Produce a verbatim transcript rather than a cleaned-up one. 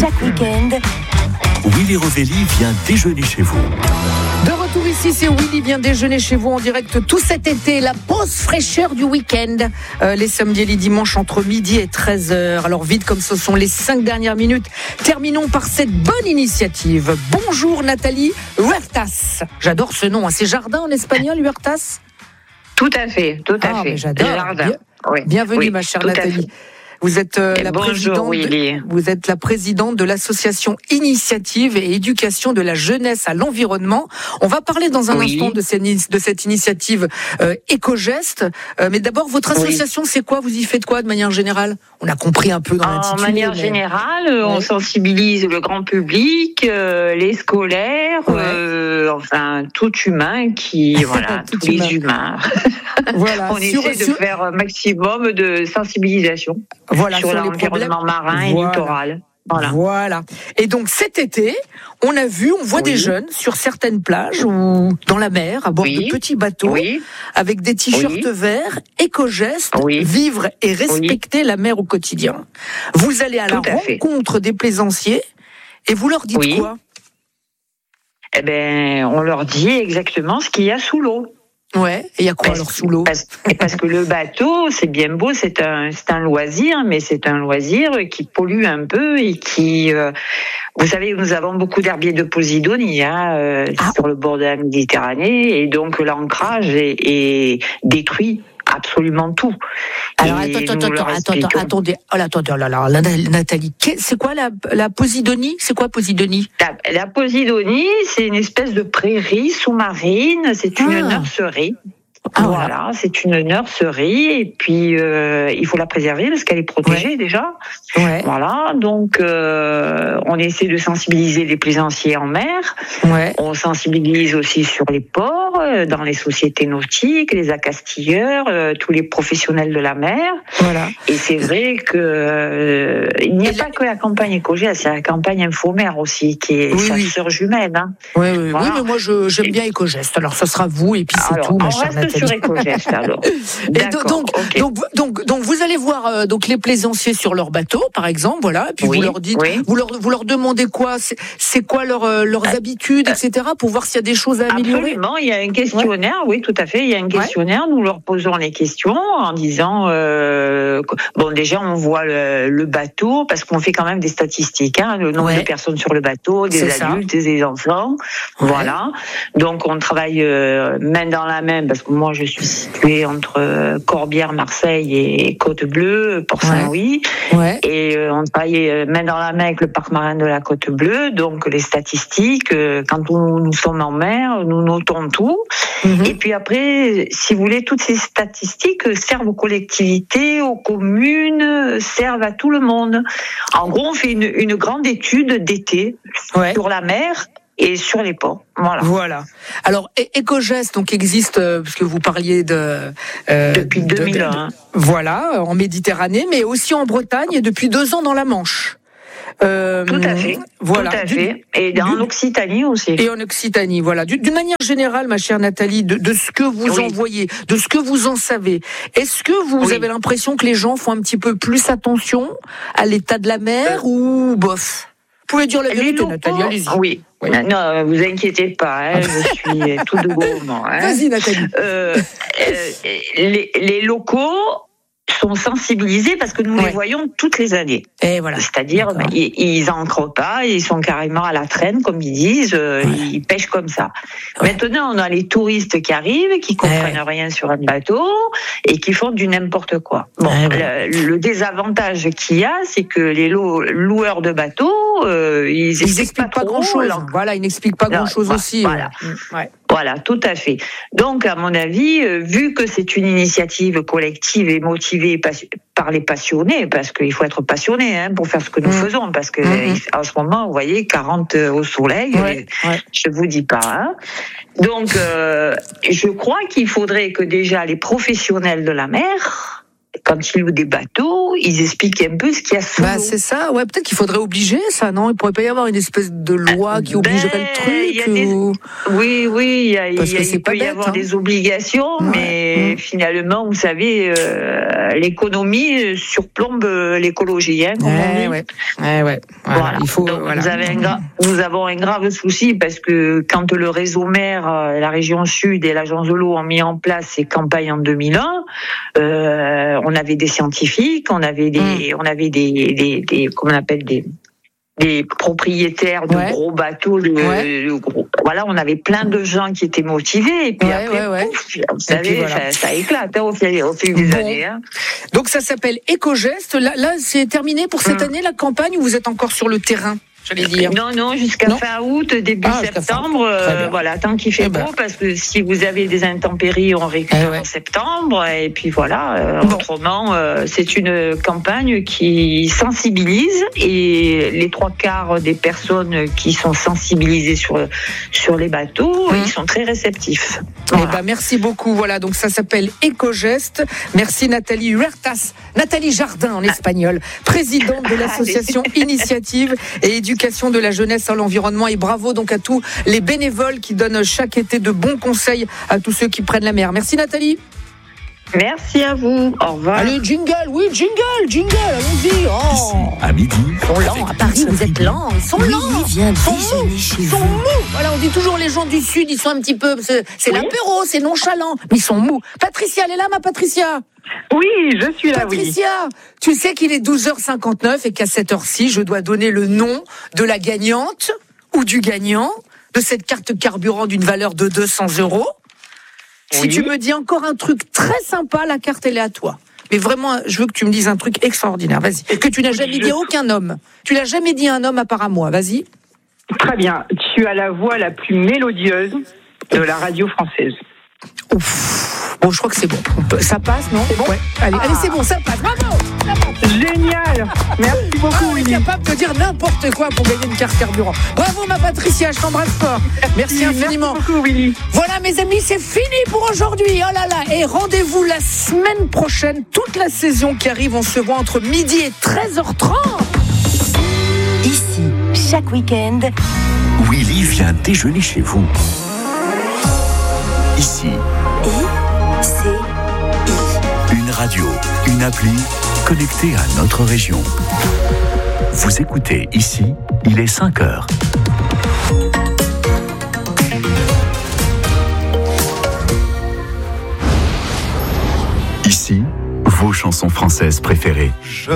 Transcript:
Chaque week-end, Willy Rovelli vient déjeuner chez vous. De retour ici, c'est Willy vient déjeuner chez vous en direct tout cet été. La pause fraîcheur du week-end. Euh, les samedis et les dimanches entre midi et treize heures. Alors vite comme ce sont les cinq dernières minutes, terminons par cette bonne initiative. Bonjour Nathalie Huertas. J'adore ce nom. Hein. C'est jardin en espagnol, Huertas ? Tout à fait, tout à ah, fait. J'adore. Jardin. Bien, oui. Bienvenue oui, ma chère Nathalie. Vous êtes, euh, la bonjour, présidente, Willy. vous êtes la présidente de l'association Initiative et Éducation de la Jeunesse à l'Environnement. On va parler dans un oui. instant de cette, de cette initiative euh, Éco-Geste. Euh, mais d'abord, votre association, oui. c'est quoi ? Vous y faites quoi de manière générale ? On a compris un peu dans l'intitulé. En manière mais... générale, ouais. on sensibilise le grand public, euh, les scolaires, ouais. euh, enfin tout humain qui, voilà, tous humain. les humains. Voilà. on sur, essaie sur... de faire un maximum de sensibilisation. Voilà, sur, sur l'environnement marin et voilà. littoral. Voilà. voilà. Et donc cet été, on a vu, on voit oui. des jeunes sur certaines plages ou dans la mer, à bord oui. de petits bateaux, oui. avec des t-shirts oui. verts, Éco-Geste, oui. vivre et respecter oui. la mer au quotidien. Vous allez à la Tout à rencontre fait. des plaisanciers et vous leur dites oui. quoi ? Eh ben, on leur dit exactement ce qu'il y a sous l'eau. Ouais, et il y a quoi parce, alors sous l'eau ? parce, parce que le bateau, c'est bien beau, c'est un, c'est un loisir, mais c'est un loisir qui pollue un peu et qui... Euh, vous savez, nous avons beaucoup d'herbiers de Posidonie hein, euh, ah. sur le bord de la Méditerranée, et donc l'ancrage est, est détruit absolument tout. Alors attends, attends, attends, attends, attendez, oh là, attendez, oh là, là, Nathalie, c'est quoi la, la Posidonie ? C'est quoi Posidonie ? La, la Posidonie, c'est une espèce de prairie sous-marine, c'est une ah. nurserie. Ah, voilà, voilà, c'est une nurserie et puis euh, il faut la préserver parce qu'elle est protégée ouais. déjà. Ouais. Voilà, donc euh, on essaie de sensibiliser les plaisanciers en mer. Ouais. On sensibilise aussi sur les ports, dans les sociétés nautiques, les accastilleurs, euh, tous les professionnels de la mer. Voilà. Et c'est vrai que euh, il n'y a et pas la... que la campagne Éco-Geste, c'est la campagne Infomer aussi qui est oui, sa oui. sœur jumelle. Hein. Oui, oui, voilà. oui, mais moi je, j'aime bien Éco-Geste. Alors ça sera vous et puis c'est alors, tout, ma chère Nathalie. Sur Éco-Geste, alors. Et donc, okay. donc, donc, donc, vous allez voir euh, donc les plaisanciers sur leur bateau, par exemple, voilà. Et puis oui, vous leur dites, oui. vous leur, vous leur demandez quoi, c'est, c'est quoi leur, euh, leurs euh, habitudes, et cetera, pour voir s'il y a des choses à améliorer. Absolument, il y a un questionnaire, ouais. oui, tout à fait. Il y a un questionnaire. Ouais. Nous leur posons les questions en disant, euh, bon, déjà on voit le, le bateau parce qu'on fait quand même des statistiques, hein, le nombre ouais. de personnes sur le bateau, des c'est adultes, ça. des enfants, ouais. voilà. Donc on travaille euh, main dans la main parce que moi je suis située entre Corbière, Marseille et Côte-Bleue, Port-Saint-Louis. Ouais. Ouais. Et euh, on travaille main dans la main avec le parc marin de la Côte-Bleue. Donc les statistiques, euh, quand nous, nous sommes en mer, nous notons tout. Mm-hmm. Et puis après, si vous voulez, toutes ces statistiques servent aux collectivités, aux communes, servent à tout le monde. En gros, on fait une, une grande étude d'été ouais. sur la mer et sur les ports. Voilà. Voilà. Alors, Éco-Geste donc existe euh, parce que vous parliez de euh, depuis deux mille un. De, de, voilà, en Méditerranée, mais aussi en Bretagne et depuis deux ans dans la Manche. Euh, tout à fait. Voilà. Tout à fait. Et en Occitanie aussi. Et en Occitanie, voilà. D'une manière générale, ma chère Nathalie, de, de ce que vous oui. en voyez, de ce que vous en savez, est-ce que vous oui. avez l'impression que les gens font un petit peu plus attention à l'état de la mer euh, ou bof ? Vous pouvez dire la vérité, Nathalie, allez-y. Oui. Oui. Non, vous inquiétez pas, hein, je suis tout de beau moment. Hein. Vas-y, Nathalie. Euh, euh, les, les locaux sont sensibilisés parce que nous ouais. les voyons toutes les années. Et voilà. C'est-à-dire, bah, ils, ils ancrent pas, ils sont carrément à la traîne, comme ils disent, euh, ouais. ils pêchent comme ça. Ouais. Maintenant, on a les touristes qui arrivent, qui comprennent ouais. rien sur un bateau et qui font du n'importe quoi. Bon, ouais. le, le désavantage qu'il y a, c'est que les loueurs de bateaux, euh, ils, ils expliquent pas, pas grand-chose. Voilà, ils n'expliquent pas grand-chose bah, aussi. Voilà. Ouais. Voilà, tout à fait. Donc, à mon avis, euh, vu que c'est une initiative collective et motivée par les passionnés, parce qu'il faut être passionné hein, pour faire ce que nous mmh. faisons, parce que mmh. en ce moment, vous voyez, quarante au soleil, ouais, ouais. je vous dis pas. Hein. Donc, euh, je crois qu'il faudrait que déjà les professionnels de la mer quand ils louent des bateaux, ils expliquent un peu ce qu'il y a sous Bah, l'eau. c'est ça, ouais, peut-être qu'il faudrait obliger ça, non? Il pourrait pas y avoir une espèce de loi qui obligerait Ben, le truc il y a des- ou... Oui, oui, il, y a, il, Parce y a, que c'est il pas peut y bête, avoir hein. des obligations, Ouais. mais Mmh. finalement, vous savez, euh, l'économie surplombe l'écologie, hein, comme on Ouais, dit. ouais, ouais, ouais. Voilà. Voilà. Il faut, Donc, voilà. vous avez un gra- nous avons un grave souci parce que quand le réseau mer, euh, la région sud et l'agence de l'eau ont mis en place ces campagnes en deux mille un, euh, on avait des scientifiques, on avait des, Mm. on avait des, des, des, comment on appelle des des propriétaires de Ouais. gros bateaux, de, Ouais. de gros, voilà, on avait plein de gens qui étaient motivés et puis Ouais, après, ouais, ouais. pouf, vous savez, puis voilà. ça, ça éclate hein, au fil, au fil des Bon. années. Hein. Donc ça s'appelle Éco-Geste. Là, là c'est terminé pour cette Mm. année la campagne ou vous êtes encore sur le terrain, j'allais dire? Non, non, jusqu'à Non. fin août, début Ah, jusqu'à fin septembre, août. Très euh, bien. voilà, tant qu'il fait Eh beau, ben. parce que si vous avez des intempéries, on récupère Eh ouais. en septembre, et puis voilà, euh, Bon. autrement, euh, c'est une campagne qui sensibilise, et les trois quarts des personnes qui sont sensibilisées sur, sur les bateaux, Mmh. ils sont très réceptifs. Eh Voilà. ben, merci beaucoup. Voilà, donc ça s'appelle Éco-Geste. Merci Nathalie Huertas, Nathalie Jardin en espagnol, présidente de l'association Initiative et Éducation de la jeunesse à l'environnement. Et bravo donc à tous les bénévoles qui donnent chaque été de bons conseils à tous ceux qui prennent la mer. Merci Nathalie. Merci à vous, au revoir. Allez, jingle, oui, jingle, jingle, allons-y. Ici, Oh. à midi. Ils sont lents, à Paris, vous êtes lents, ils sont lents. vient Ils sont déjeuner mous, chez ils sont vous. mous. Voilà, on dit toujours les gens du Sud, ils sont un petit peu, c'est, c'est Oui. l'apéro, c'est nonchalant, mais ils sont mous. Patricia, elle est là, ma Patricia. Oui, je suis là, oui. Patricia, tu sais qu'il est douze heures cinquante-neuf et qu'à cette heure-ci, je dois donner le nom de la gagnante ou du gagnant de cette carte carburant d'une valeur de deux cents euros. Si Oui. tu me dis encore un truc très sympa, la carte, elle est à toi. Mais vraiment, je veux que tu me dises un truc extraordinaire. Vas-y. Que tu n'as jamais dit à aucun homme. Tu l'as jamais dit à un homme à part à moi. Vas-y. Très bien. Tu as la voix la plus mélodieuse de la radio française. Ouf. Bon, je crois que c'est bon. On peut- Ça passe, non? C'est bon? Ouais. Allez, allez, c'est bon, ça passe. Bravo! Ça passe. Génial. Merci Ah, beaucoup, on est Willy. capable de dire n'importe quoi pour gagner une carte carburant. Bravo, ma Patricia, je t'embrasse fort. Merci infiniment. Merci beaucoup, Willy. Voilà, mes amis, c'est fini pour aujourd'hui. Oh là là. Et rendez-vous la semaine prochaine. Toute la saison qui arrive, on se voit entre midi et treize heures trente. Ici, chaque week-end, Willy vient déjeuner chez vous. Ici, I, C, I. une radio, une appli connectée à notre région. Vous écoutez Ici, il est cinq heures. Ici, vos chansons françaises préférées.